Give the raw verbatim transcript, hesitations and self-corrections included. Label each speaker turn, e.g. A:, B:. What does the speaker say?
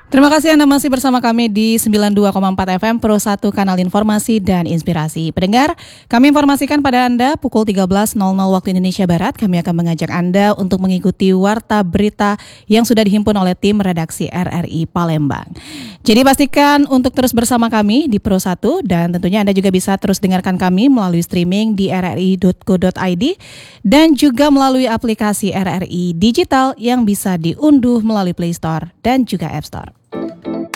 A: Terima kasih Anda masih bersama kami di sembilan puluh dua koma empat F M Pro satu Kanal Informasi dan Inspirasi. Pendengar, kami informasikan pada Anda pukul tiga belas waktu Indonesia Barat, kami akan mengajak Anda untuk mengikuti warta berita yang sudah dihimpun oleh tim redaksi R R I Palembang. Jadi pastikan untuk terus bersama kami di Pro satu dan tentunya Anda juga bisa terus dengarkan kami melalui streaming di r r i dot co dot i d dan juga melalui aplikasi R R I Digital yang bisa diunduh melalui Play Store dan juga App Store.